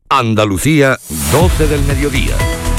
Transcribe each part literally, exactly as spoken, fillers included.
Andalucía, doce del mediodía.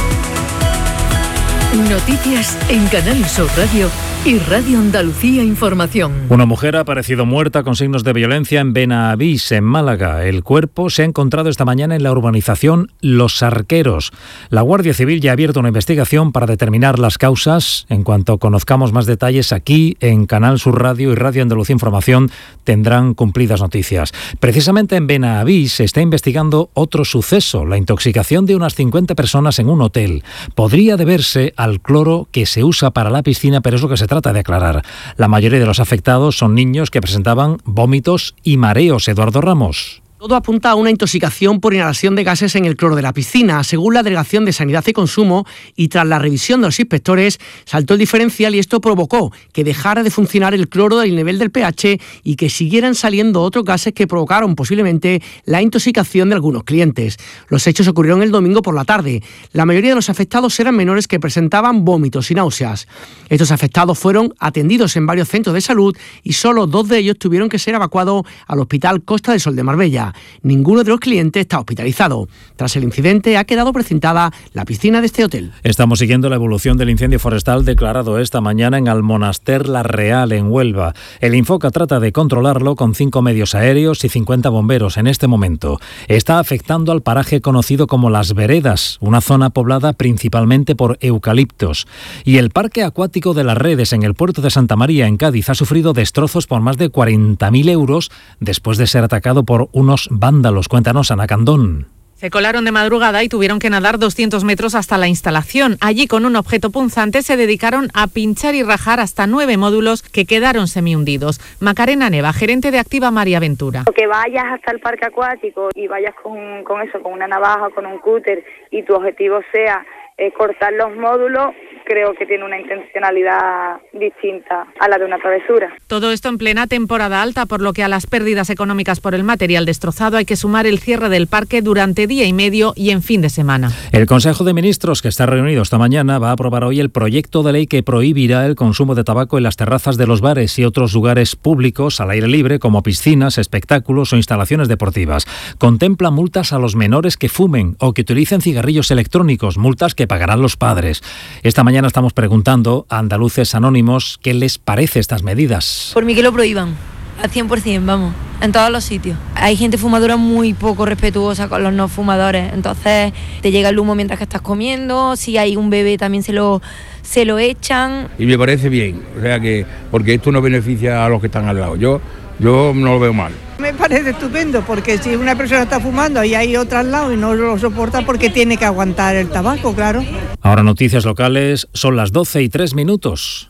Noticias en Canal Sur Radio y Radio Andalucía Información. Una mujer ha aparecido muerta con signos de violencia en Benavís, en Málaga. El cuerpo se ha encontrado esta mañana en la urbanización Los Arqueros. La Guardia Civil ya ha abierto una investigación para determinar las causas. En cuanto conozcamos más detalles, aquí en Canal Sur Radio y Radio Andalucía Información tendrán cumplidas noticias. Precisamente en Benavís se está investigando otro suceso, la intoxicación de unas cincuenta personas en un hotel. Podría deberse al cloro que se usa para la piscina, pero es lo que se trata de aclarar. La mayoría de los afectados son niños que presentaban vómitos y mareos. Eduardo Ramos. Todo apunta a una intoxicación por inhalación de gases en el cloro de la piscina. Según la Delegación de Sanidad y Consumo, y tras la revisión de los inspectores, saltó el diferencial y esto provocó que dejara de funcionar el cloro del nivel del pH y que siguieran saliendo otros gases que provocaron posiblemente la intoxicación de algunos clientes. Los hechos ocurrieron el domingo por la tarde. La mayoría de los afectados eran menores que presentaban vómitos y náuseas. Estos afectados fueron atendidos en varios centros de salud y solo dos de ellos tuvieron que ser evacuados al Hospital Costa del Sol de Marbella. Ninguno de los clientes está hospitalizado. Tras el incidente ha quedado precintada la piscina de este hotel. Estamos siguiendo la evolución del incendio forestal declarado esta mañana en Almonaster La Real, en Huelva. El Infoca trata de controlarlo con cinco medios aéreos y cincuenta bomberos en este momento. Está afectando al paraje conocido como Las Veredas, una zona poblada principalmente por eucaliptos. Y el parque acuático de Las Redes en el puerto de Santa María, en Cádiz, ha sufrido destrozos por más de cuarenta mil euros después de ser atacado por unos vándalos. Cuéntanos, Ana Candón. Se colaron de madrugada y tuvieron que nadar doscientos metros hasta la instalación. Allí, con un objeto punzante, se dedicaron a pinchar y rajar hasta nueve módulos que quedaron semihundidos. Macarena Neva, gerente de Activa María Ventura. Que vayas hasta el parque acuático y vayas con, con eso, con una navaja, con un cúter, y tu objetivo sea eh, cortar los módulos, creo que tiene una intencionalidad distinta a la de una travesura. Todo esto en plena temporada alta, por lo que a las pérdidas económicas por el material destrozado hay que sumar el cierre del parque durante día y medio y en fin de semana. El Consejo de Ministros, que está reunido esta mañana, va a aprobar hoy el proyecto de ley que prohibirá el consumo de tabaco en las terrazas de los bares y otros lugares públicos al aire libre, como piscinas, espectáculos o instalaciones deportivas. Contempla multas a los menores que fumen o que utilicen cigarrillos electrónicos, multas que pagarán los padres. Esta mañana estamos preguntando a andaluces anónimos qué les parece estas medidas. Por mí que lo prohíban, al cien por ciento, vamos, en todos los sitios. Hay gente fumadora muy poco respetuosa con los no fumadores, entonces te llega el humo mientras que estás comiendo, si hay un bebé también se lo, se lo echan. Y me parece bien, o sea que, porque esto no beneficia a los que están al lado, yo, yo no lo veo mal. Me parece estupendo, porque si una persona está fumando y hay otra al lado y no lo soporta, porque tiene que aguantar el tabaco, claro. Ahora noticias locales, son las doce y tres minutos.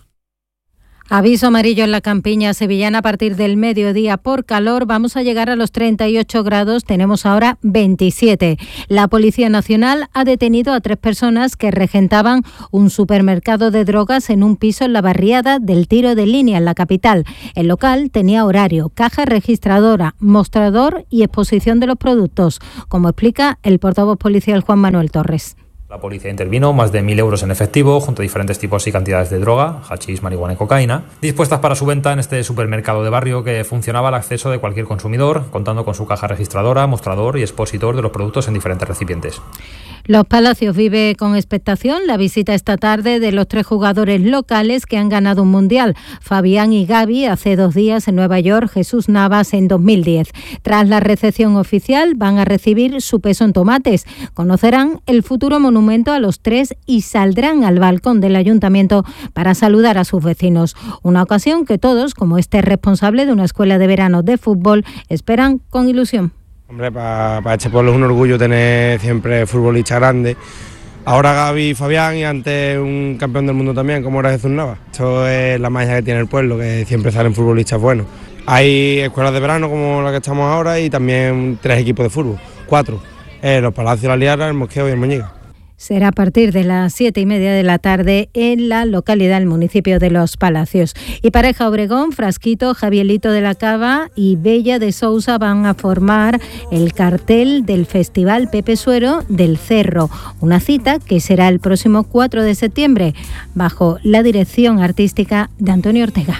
Aviso amarillo en la campiña sevillana a partir del mediodía por calor. Vamos a llegar a los treinta y ocho grados, tenemos ahora veintisiete. La Policía Nacional ha detenido a tres personas que regentaban un supermercado de drogas en un piso en la barriada del Tiro de Línea, en la capital. El local tenía horario, caja registradora, mostrador y exposición de los productos, como explica el portavoz policial Juan Manuel Torres. La policía intervino más de mil euros en efectivo, junto a diferentes tipos y cantidades de droga, hachís, marihuana y cocaína, dispuestas para su venta en este supermercado de barrio que funcionaba al acceso de cualquier consumidor, contando con su caja registradora, mostrador y expositor de los productos en diferentes recipientes. Los Palacios vive con expectación la visita esta tarde de los tres jugadores locales que han ganado un mundial. Fabián y Gavi hace dos días en Nueva York, Jesús Navas en dos mil diez. Tras la recepción oficial van a recibir su peso en tomates. Conocerán el futuro monumento a los tres y saldrán al balcón del ayuntamiento para saludar a sus vecinos. Una ocasión que todos, como este responsable de una escuela de verano de fútbol, esperan con ilusión. Hombre, para pa este pueblo es un orgullo tener siempre futbolistas grandes. Ahora Gavi y Fabián, y antes un campeón del mundo también, como era Jesús Navas. Esto es la magia que tiene el pueblo, que siempre salen futbolistas buenos. Hay escuelas de verano como la que estamos ahora y también tres equipos de fútbol, cuatro. Eh, los Palacios, la Liara, el Mosqueo y el Moñiga. Será a partir de las siete y media de la tarde en la localidad, el municipio de Los Palacios. Y Pareja Obregón, Frasquito, Javielito de la Cava y Bella de Sousa van a formar el cartel del Festival Pepe Suero del Cerro. Una cita que será el próximo cuatro de septiembre, bajo la dirección artística de Antonio Ortega.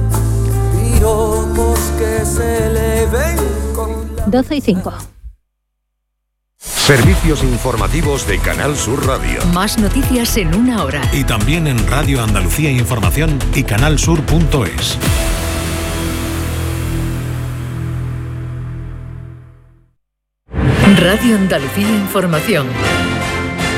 doce y cinco. Servicios informativos de Canal Sur Radio. Más noticias en una hora. Y también en Radio Andalucía Información y canalsur punto es. Radio Andalucía Información.